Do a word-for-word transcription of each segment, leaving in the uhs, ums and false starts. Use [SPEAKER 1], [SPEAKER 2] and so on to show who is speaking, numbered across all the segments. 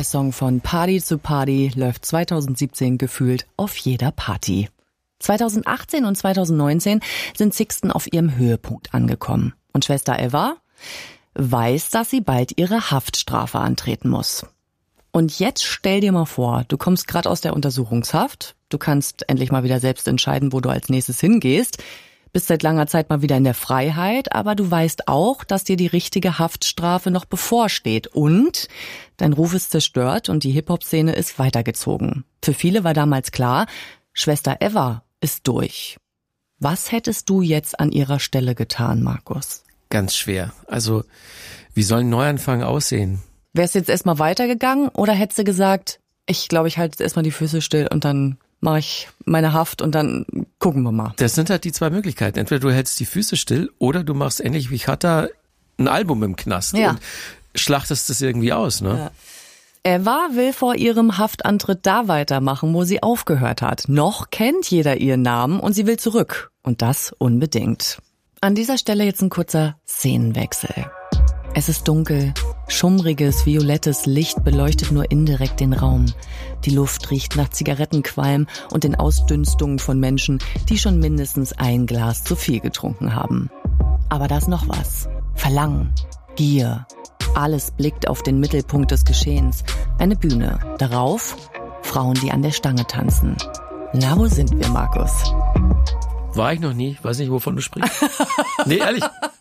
[SPEAKER 1] Song von Party zu Party läuft zweitausendsiebzehn gefühlt auf jeder Party. zweitausendachtzehn und zweitausendneunzehn sind Sixten auf ihrem Höhepunkt angekommen. Und Schwester Eva weiß, dass sie bald ihre Haftstrafe antreten muss. Und jetzt stell dir mal vor, du kommst gerade aus der Untersuchungshaft, du kannst endlich mal wieder selbst entscheiden, wo du als nächstes hingehst, bist seit langer Zeit mal wieder in der Freiheit, aber du weißt auch, dass dir die richtige Haftstrafe noch bevorsteht und dein Ruf ist zerstört und die Hip-Hop-Szene ist weitergezogen. Für viele war damals klar, Schwester Eva ist durch. Was hättest du jetzt an ihrer Stelle getan, Markus?
[SPEAKER 2] Ganz schwer. Also, wie soll ein Neuanfang aussehen?
[SPEAKER 1] Wärst du jetzt erstmal weitergegangen oder hättest du gesagt, ich glaube, ich halte jetzt erstmal die Füße still und dann mache ich meine Haft und dann gucken wir mal.
[SPEAKER 2] Das sind halt die zwei Möglichkeiten. Entweder du hältst die Füße still oder du machst ähnlich wie Chata ein Album im Knast
[SPEAKER 1] ja.
[SPEAKER 2] und schlachtest das irgendwie aus, ne?
[SPEAKER 1] Ja. Eva will vor ihrem Haftantritt da weitermachen, wo sie aufgehört hat. Noch kennt jeder ihren Namen und sie will zurück. Und das unbedingt. An dieser Stelle jetzt ein kurzer Szenenwechsel. Es ist dunkel. Schummriges, violettes Licht beleuchtet nur indirekt den Raum. Die Luft riecht nach Zigarettenqualm und den Ausdünstungen von Menschen, die schon mindestens ein Glas zu viel getrunken haben. Aber da ist noch was. Verlangen, Gier. Alles blickt auf den Mittelpunkt des Geschehens. Eine Bühne. Darauf Frauen, die an der Stange tanzen. Na, wo sind wir, Markus?
[SPEAKER 2] War ich noch nie. Weiß nicht, wovon du sprichst. Nee, ehrlich.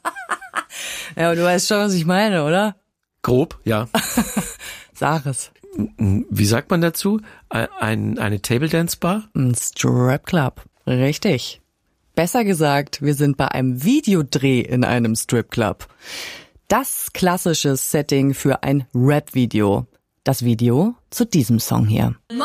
[SPEAKER 1] Ja, aber du weißt schon, was ich meine, oder?
[SPEAKER 2] Grob, ja.
[SPEAKER 1] Sag es.
[SPEAKER 2] Wie sagt man dazu? Ein, eine Table Dance Bar?
[SPEAKER 1] Ein Strip Club. Richtig. Besser gesagt, wir sind bei einem Videodreh in einem Strip Club. Das klassische Setting für ein Rap-Video. Das Video zu diesem Song hier.
[SPEAKER 3] My